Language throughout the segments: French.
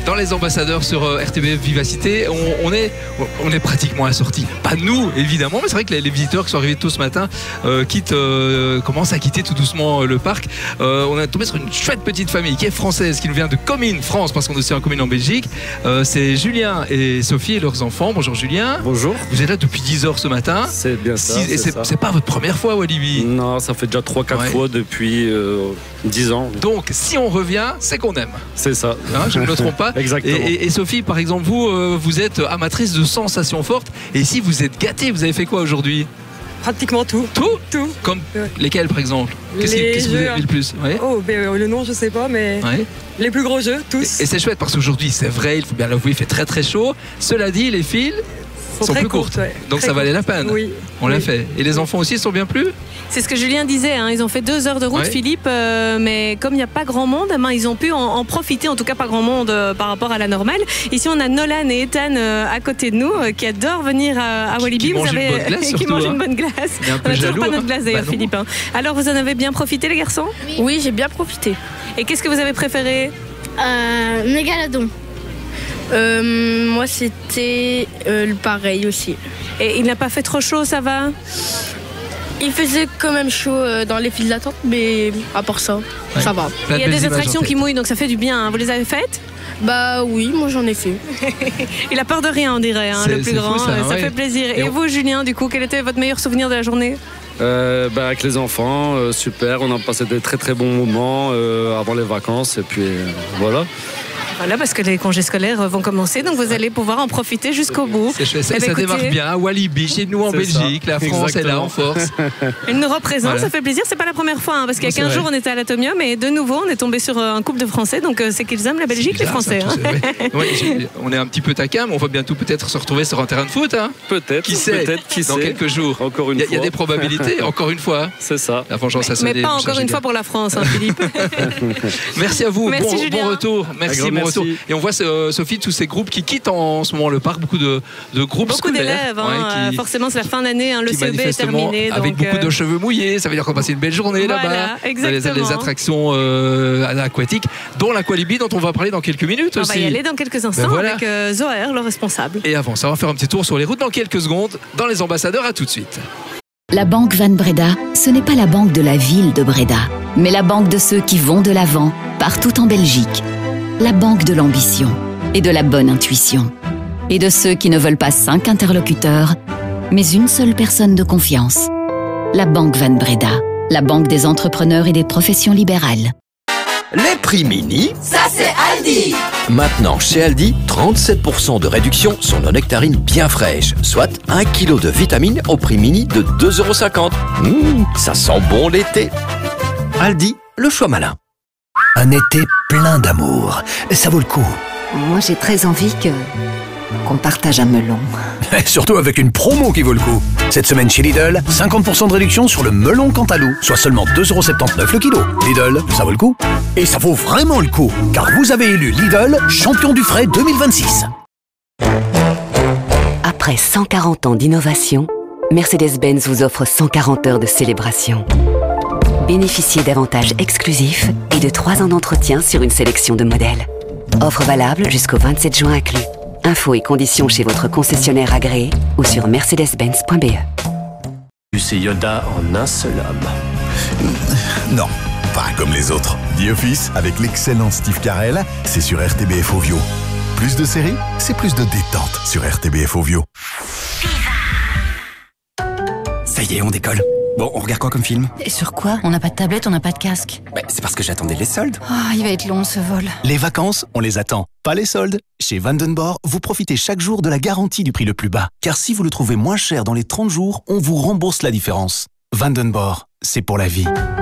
dans les ambassadeurs sur RTBF Vivacité. On est pratiquement à la sortie. Pas nous, évidemment, mais c'est vrai que les visiteurs qui sont arrivés tôt ce matin commencent à quitter tout doucement le parc. On est tombé sur une chouette petite famille qui est française, qui nous vient de Comines, France, parce qu'on est aussi en Comines en Belgique. C'est Julien et Sophie et leurs enfants. Bonjour Julien. Bonjour. Vous êtes là depuis 10h ce matin. C'est bien ça. Et c'est pas votre première fois à Walibi? Non, ça fait déjà 3-4 fois depuis 10 ans. Donc, si on revient, c'est qu'on aime. C'est ça. Hein, je ne me trompe pas. Exactement. Et Sophie, par exemple, vous êtes amatrice de sensations fortes. Et ici, vous êtes gâtée. Vous avez fait quoi aujourd'hui? Pratiquement tout. Tout. Comme lesquels, par exemple? Qu'est-ce que vous avez aimé le plus? Oh, le nom, je sais pas, mais les plus gros jeux, tous. Et c'est chouette parce qu'aujourd'hui, c'est vrai, il faut bien l'avouer, il fait très très chaud. Cela dit, les files sont plus courtes. Donc ça valait la peine. Oui. On l'a fait. Et les enfants aussi sont bien plus? C'est ce que Julien disait, hein. Ils ont fait 2 heures de route, Philippe, mais comme il n'y a pas grand monde, ils ont pu en profiter, en tout cas pas grand monde par rapport à la normale. Ici, on a Nolan et Ethan à côté de nous qui adorent venir à Walibi. Qui mangent une bonne glace. On n'a toujours pas notre glace d'ailleurs, Philippe. Hein. Alors, vous en avez bien profité, les garçons? Oui, j'ai bien profité. Et qu'est-ce que vous avez préféré? Mégalodon. Moi, c'était le pareil aussi. Et il n'a pas fait trop chaud, ça va? Il faisait quand même chaud dans les files d'attente, mais à part ça, ça va. Il y a des attractions qui mouillent, donc ça fait du bien. Hein. Vous les avez faites? Bah oui, moi j'en ai fait. Il a peur de rien, on dirait, hein, le plus grand. Fou, ça fait plaisir. Et vous, Julien, du coup, quel était votre meilleur souvenir de la journée? Avec les enfants, super. On a passé des très très bons moments avant les vacances. Et puis voilà. Voilà, parce que les congés scolaires vont commencer, donc vous allez pouvoir en profiter jusqu'au bout. Ça démarre bien, Walibi, chez nous en Belgique, la France est là en force. Il nous représente, ça fait plaisir. C'est pas la première fois, hein, parce qu'il y a 15 jours on était à l'Atomium et de nouveau on est tombé sur un couple de Français, donc c'est qu'ils aiment la Belgique, bizarre, les Français. On est un petit peu taquin, mais on va bientôt peut-être se retrouver sur un terrain de foot. Hein. Peut-être. Qui sait, dans quelques jours. Encore une fois. Il y a des probabilités, encore une fois. C'est ça. La vengeance a sonné. Mais pas encore une fois pour la France, hein, Philippe. Merci à vous. Merci, bon retour. Merci, bon retour. Et on voit Sophie, tous ces groupes qui quittent en ce moment le parc, beaucoup de groupes beaucoup scolaires. D'élèves, forcément c'est la fin d'année, le CEB est terminé. Avec beaucoup de cheveux mouillés, ça veut dire qu'on va passer une belle journée là-bas. Exactement. Les attractions aquatiques, dont l'Aqualibi dont on va parler dans quelques minutes aussi. On va y aller dans quelques instants avec Zoher, le responsable. Et avant ça, on va faire un petit tour sur les routes dans quelques secondes, dans les ambassadeurs, à tout de suite. La Banque Van Breda, ce n'est pas la banque de la ville de Breda, mais la banque de ceux qui vont de l'avant, partout en Belgique. La banque de l'ambition et de la bonne intuition. Et de ceux qui ne veulent pas 5 interlocuteurs, mais une seule personne de confiance. La Banque Van Breda, la banque des entrepreneurs et des professions libérales. Les prix mini, ça c'est Aldi. Maintenant chez Aldi, 37% de réduction sur nos nectarines bien fraîches, soit 1 kg de vitamines au prix mini de 2,50 €. Ça sent bon l'été. Aldi, le choix malin. Un été plein d'amour, ça vaut le coup. Moi j'ai très envie qu'on partage un melon. Surtout avec une promo qui vaut le coup. Cette semaine chez Lidl, 50% de réduction sur le melon Cantalou, soit seulement 2,79 € le kilo. Lidl, ça vaut le coup. Et ça vaut vraiment le coup, car vous avez élu Lidl champion du frais 2026. Après 140 ans d'innovation, Mercedes-Benz vous offre 140 heures de célébration. Bénéficiez d'avantages exclusifs et de 3 ans d'entretien sur une sélection de modèles. Offre valable jusqu'au 27 juin inclus. Infos et conditions chez votre concessionnaire agréé ou sur mercedes-benz.be. C'est Yoda en un seul homme. Non, pas comme les autres. The Office avec l'excellent Steve Carell, c'est sur RTBF Ovio. Plus de séries, c'est plus de détente sur RTBF Ovio. Ça y est, on décolle. Bon, on regarde quoi comme film? Et sur quoi? On n'a pas de tablette, on n'a pas de casque. C'est parce que j'attendais les soldes. Il va être long ce vol. Les vacances, on les attend, pas les soldes. Chez Vandenborg, vous profitez chaque jour de la garantie du prix le plus bas. Car si vous le trouvez moins cher dans les 30 jours, on vous rembourse la différence. Vandenborg, c'est pour la vie.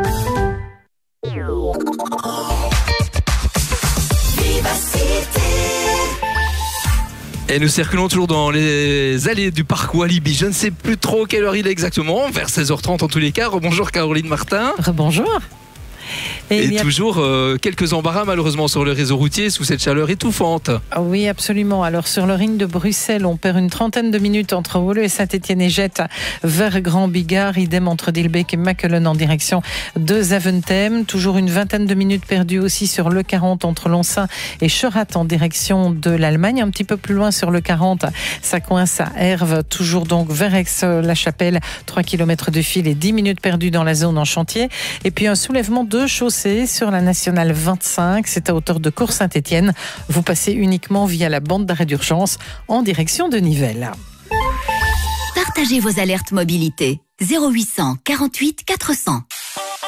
Et nous circulons toujours dans les allées du parc Walibi. Je ne sais plus trop quelle heure il est exactement, vers 16h30 en tous les cas. Rebonjour Caroline Martin. Rebonjour. Et toujours quelques embarras malheureusement sur le réseau routier sous cette chaleur étouffante. Oui, absolument. Alors sur le ring de Bruxelles, on perd une trentaine de minutes entre Woluwe et Saint-Étienne et Jette vers Grand Bigard, idem entre Dilbeek et Mechelen en direction de Zaventem. Toujours une vingtaine de minutes perdues aussi sur le 40 entre Lonsin et Chorat en direction de l'Allemagne. Un petit peu plus loin sur le 40, ça coince à Herve, toujours donc vers Aix-la-Chapelle, 3 km de fil et 10 minutes perdues dans la zone en chantier. Et puis un soulèvement de chaussée sur la nationale 25, c'est à hauteur de Cours-Saint-Étienne. Vous passez uniquement via la bande d'arrêt d'urgence en direction de Nivelles. Partagez vos alertes mobilité. 0800 48 400.